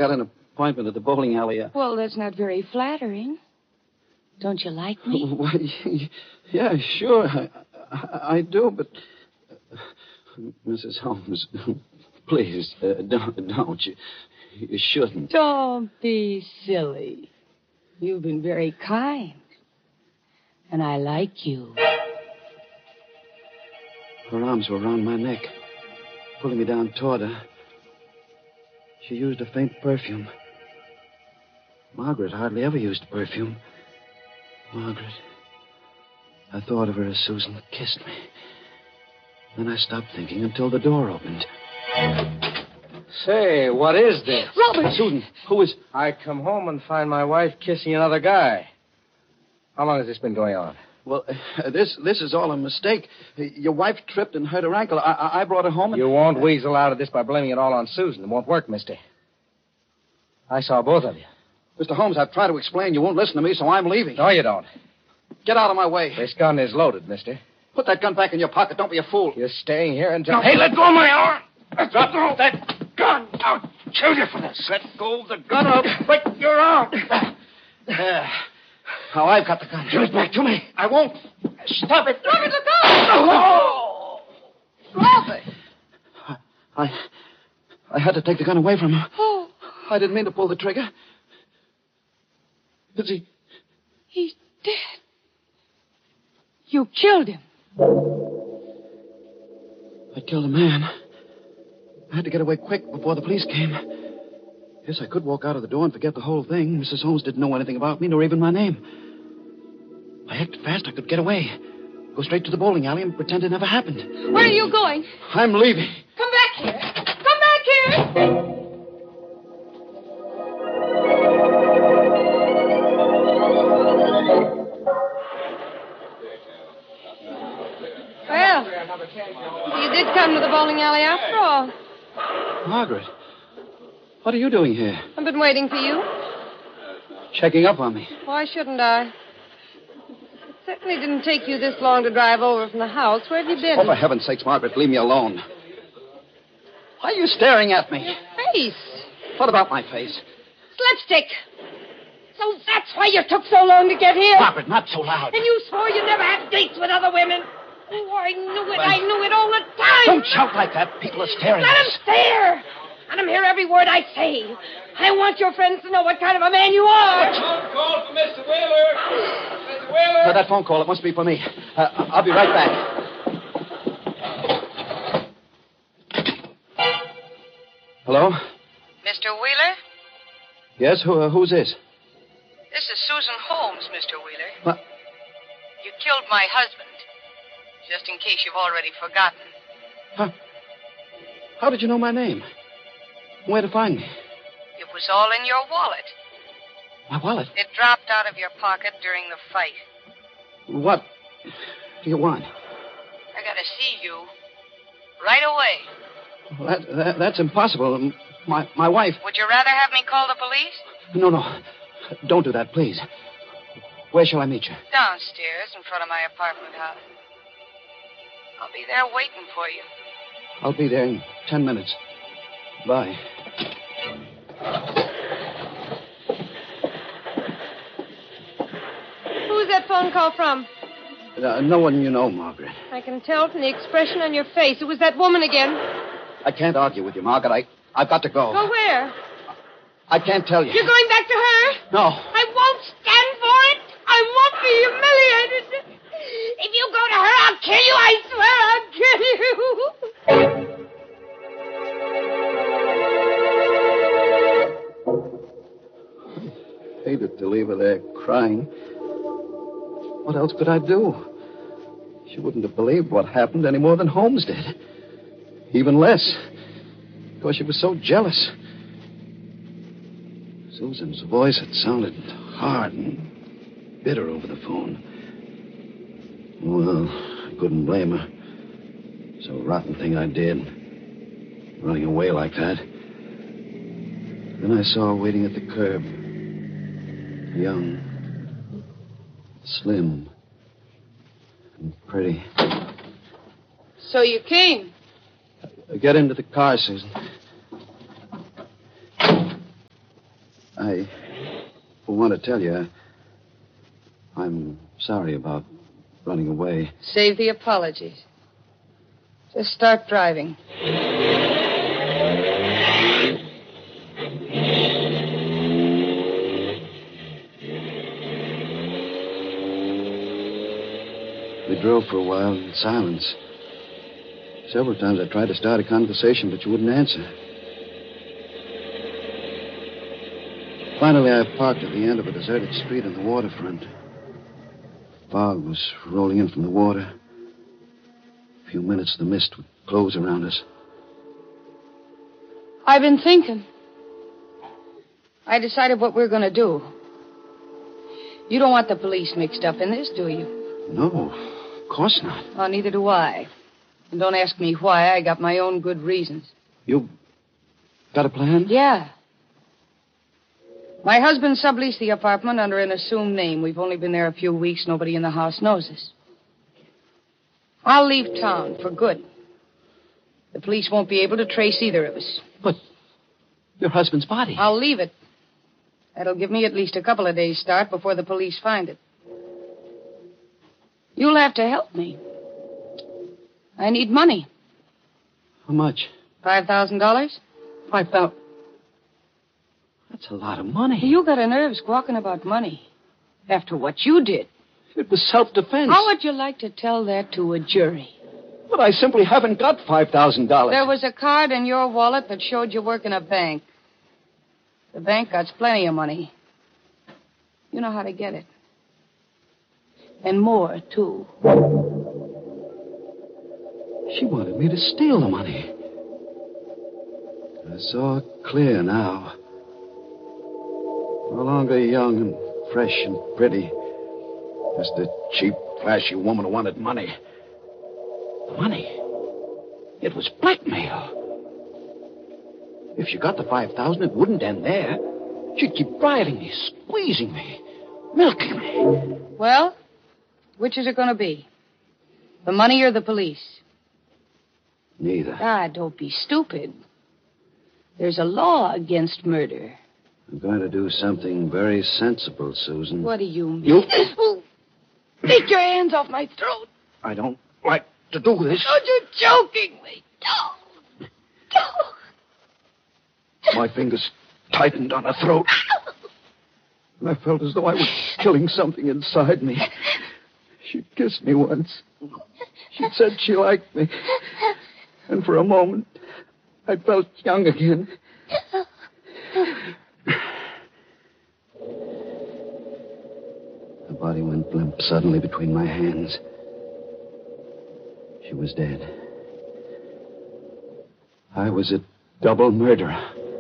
got an appointment at the bowling alley. Well, that's not very flattering. Don't you like me? Well, yeah, sure. I do, but... Mrs. Holmes, please, don't. You shouldn't. Don't be silly. You've been very kind. And I like you. Her arms were around my neck, pulling me down toward her. She used a faint perfume. Margaret hardly ever used perfume. Margaret. I thought of her as Susan kissed me. Then I stopped thinking until the door opened. Say, what is this? Robert! Susan, who is... I come home and find my wife kissing another guy. How long has this been going on? Well, this is all a mistake. Your wife tripped and hurt her ankle. I brought her home and... You won't weasel out of this by blaming it all on Susan. It won't work, mister. I saw both of you. Mr. Holmes, I've tried to explain. You won't listen to me, so I'm leaving. No, you don't. Get out of my way. This gun is loaded, mister. Put that gun back in your pocket. Don't be a fool. You're staying here until... No. Hey, let go of my arm! Drop that gun! I'll kill you for this. Let go of the gun or I'll break your arm. Now I've got the gun. Give it back to me. I won't. Stop it. Robert, look out! Robert! I had to take the gun away from her. Oh. I didn't mean to pull the trigger. Is he... He's dead. You killed him. I killed a man. I had to get away quick before the police came. Yes, I could walk out of the door and forget the whole thing. Mrs. Holmes didn't know anything about me, nor even my name. If I acted fast, I could get away. Go straight to the bowling alley and pretend it never happened. Where are you going? I'm leaving. Come back here. Come back here. Well, you did come to the bowling alley after all. Margaret, what are you doing here? I've been waiting for you. Checking up on me. Why shouldn't I? It certainly didn't take you this long to drive over from the house. Where have you been? Oh, for heaven's sakes, Margaret, leave me alone. Why are you staring at me? Your face. What about my face? It's lipstick. So that's why you took so long to get here. Margaret, not so loud. And you swore you'd never have dates with other women. Oh, I knew it. I knew it all the time. Don't shout like that. People are staring Let at them us. stare. Let them hear every word I say. I want your friends to know what kind of a man you are. Phone call for Mr. Wheeler. Mr. Wheeler. That phone call, it must be for me. I'll be right back. Hello? Mr. Wheeler? Yes, who's this? This is Susan Holmes, Mr. Wheeler. What? You killed my husband. Just in case you've already forgotten. How did you know my name? Where to find me? It was all in your wallet. My wallet? It dropped out of your pocket during the fight. What do you want? I gotta see you. Right away. Well, that's impossible. My wife... Would you rather have me call the police? No. Don't do that, please. Where shall I meet you? Downstairs in front of my apartment house. I'll be there waiting for you. I'll be there in 10 minutes. Bye. Who's that phone call from? No one you know, Margaret. I can tell from the expression on your face. It was that woman again. I can't argue with you, Margaret. I've got to go. Go where? I can't tell you. You're going back to her? No. I won't stand for it. I won't be humiliated. If you go to her, I'll kill you. I swear I'll kill you. I hated to leave her there crying. What else could I do? She wouldn't have believed what happened any more than Holmes did. Even less. Because she was so jealous. Susan's voice had sounded hard and bitter over the phone. Well, I couldn't blame her. It's a rotten thing I did. Running away like that. Then I saw her waiting at the curb. Young. Slim. And pretty. So you came. Get into the car, Susan. I want to tell you, I'm sorry about running away. Save the apologies. Just start driving. We drove for a while in silence. Several times I tried to start a conversation, but you wouldn't answer. Finally, I parked at the end of a deserted street on the waterfront. Fog was rolling in from the water. A few minutes, the mist would close around us. I've been thinking. I decided what we're going to do. You don't want the police mixed up in this, do you? No, of course not. Oh, neither do I. And don't ask me why. I got my own good reasons. You got a plan? Yeah. My husband subleased the apartment under an assumed name. We've only been there a few weeks. Nobody in the house knows us. I'll leave town for good. The police won't be able to trace either of us. But your husband's body. I'll leave it. That'll give me at least a couple of days' start before the police find it. You'll have to help me. I need money. How much? $5,000? 5,000. That's a lot of money. You got a nerve squawking about money. After what you did. It was self-defense. How would you like to tell that to a jury? But I simply haven't got $5,000. There was a card in your wallet that showed you work in a bank. The bank got plenty of money. You know how to get it. And more, too. She wanted me to steal the money. I saw clear now. No longer young and fresh and pretty. Just a cheap, flashy woman who wanted money. Money? It was blackmail. If she got the 5,000, it wouldn't end there. She'd keep riding me, squeezing me, milking me. Well, which is it going to be? The money or the police? Neither. Ah, don't be stupid. There's a law against murder. I'm going to do something very sensible, Susan. What do you mean? You? Take your hands off my throat. I don't like to do this. Oh, you're choking me. Don't. My fingers tightened on her throat. And I felt as though I was killing something inside me. She kissed me once. She said she liked me. And for a moment, I felt young again. The body went limp suddenly between my hands. She was dead. I was a double murderer.